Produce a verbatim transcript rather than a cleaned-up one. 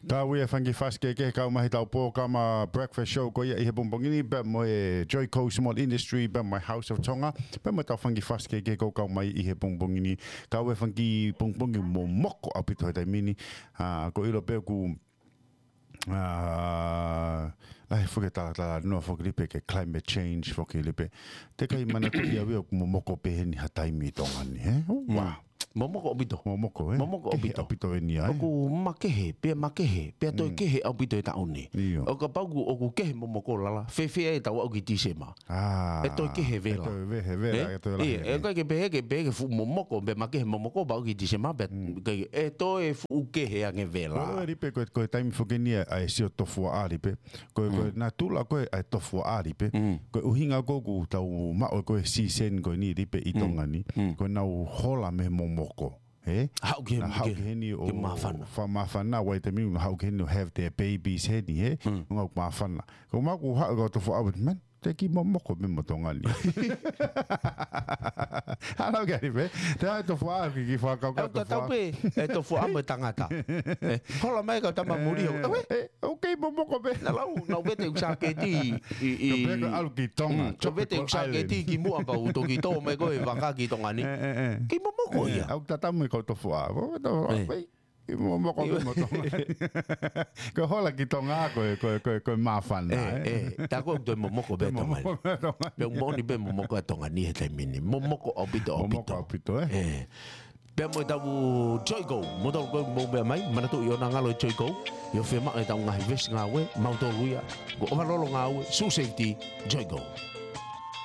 Ka wea whangi whaske ke kau mahi tau pō ka ma breakfast show ko ia i he bongbongini ba mo e Joy Co Small Industry ba my House of Tonga ba mo tau whangi whaske ke kau kau mai i he bongbongini ka wea whangi bongbongi mo moko apito he taimini ko ilo peo ku ai fuke tala tala no fuke lipe ke climate change fuke lipe te kai mana tu ia wea mo moko pe ni hataimi tongani he wow Momoko obito. Momoko, eh? Momoko obito. Obito e nia, eh? Oku makehe, pia makehe, pia toi kehe obito e tauni. Oka pauku oku kehe momoko lala, fefea e tau au ki tisema. Ah. E toi kehe vela. E toi vehe vela, e toi lahi. E kai ke pehe ke pehe ke fu momoko, be makehe momoko ba au ki tisema, be e toi fu kehe ange vela. Koe ripe, koe koe taimi whukenia ai sio tofua a ripe. Koe koe nā tula koe ai tofua a ripe. Koe uhinga koku tau mao koe sisen koe ni ripe i tongani. Koe nau hola me momoko. Eh? Hau ke hau ke heni o mawhana. Wha mawhana wai te minu hau ke heni o have their babies heni he. Ngau mawhana. Ko maku hau ko tofu awit man. Te ki momoko me motongani. Halo gari be. Te hai tofu awit ki ki whakau ka tofu awit. Tau pe, e tofu awit tangata. Hola mai ka tama muri ho. Ok momoko be. Na lau, nau vete usa ke ti. Ka peka alu ki tonga. Ka vete usa ke ti ki mua pa uto ki tō me koe waka ki tongani. Ki momoko ia. Au tatamu ko tofu awit. Tofu awit. Ki momoko me motongani. Ko hola ki tonga koe koe koe koe mawhana. Eh, eh. Ta koe toi momoko be tongani. Pe moni be momoko e tongani he te mini. Momoko obito obito. Momoko obito, eh. Eh. Pea mo tau Joy Co, mo tau koe mo bea mai, mana tu i ona ngalo Joy Co, i o whema e tau ngahi vesi ngā we, mau tō ruia, ko omarolo ngā we, Su Safety, Joy Co.